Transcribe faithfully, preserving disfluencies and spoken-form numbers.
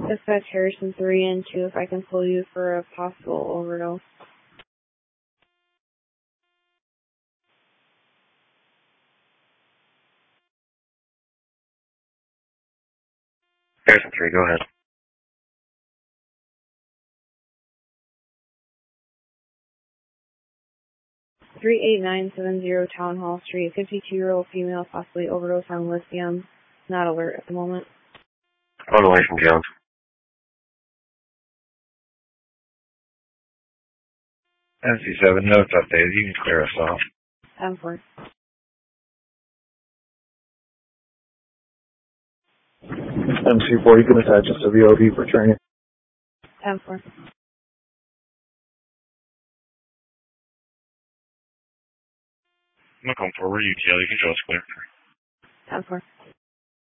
Dispatch Harrison three and two if I can pull you for a possible overdose. Harrison three, go ahead. three eight nine seven zero Town Hall Street, fifty-two-year-old female, possibly overdose on lithium. Not alert at the moment. On the way from Jones. N C seven, notes updated. You can clear us off. ten four. M C four, you can attach us to the O D for training. ten four. I'm going to come forward. U T L, you can show us clear. ten four.